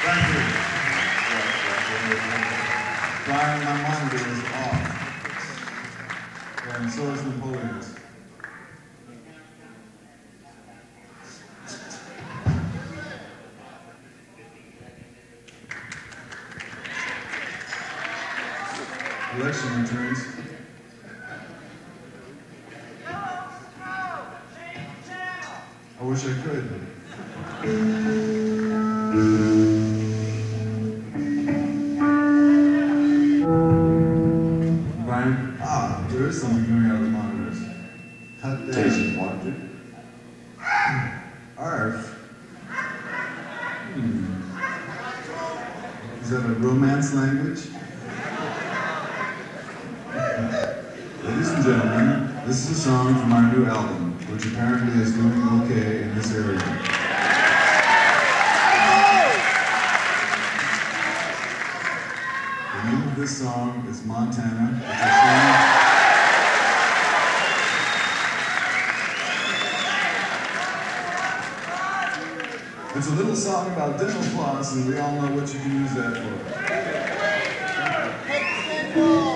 Thank you. Brian, my monitor is off. And so is Napoleon's. Election returns. I wish I could. Brian? There is something coming out of the monitors. Hot Tasting water. Arf. Is that a romance language? Ladies and gentlemen, this is a song from our new album, which apparently is doing okay in this area. The name of this song is Montana. It's a little song about dental floss, and we all know what you can use that for.